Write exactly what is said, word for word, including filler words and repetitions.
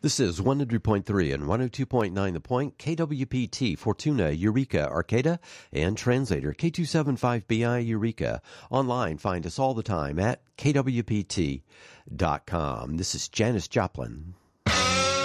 This is one hundred point three and one oh two point nine The Point, K W P T, Fortuna, Eureka, Arcata, and Translator, K two seventy-five B I, Eureka. Online, find us all the time at K W P T dot com. This is Janis Joplin.